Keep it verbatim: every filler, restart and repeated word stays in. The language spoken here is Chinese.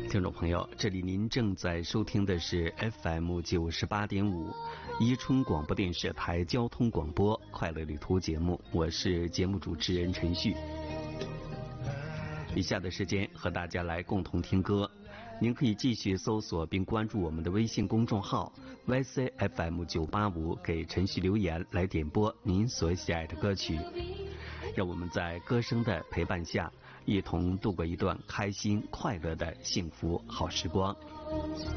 听众朋友，这里您正在收听的是 F M 九十八点五伊春广播电视台交通广播快乐旅途节目，我是节目主持人陈旭。以下的时间和大家来共同听歌，您可以继续搜索并关注我们的微信公众号 Y C F M 九八五，给陈旭留言来点播您所喜爱的歌曲。让我们在歌声的陪伴下，一同度过一段开心快乐的幸福好时光。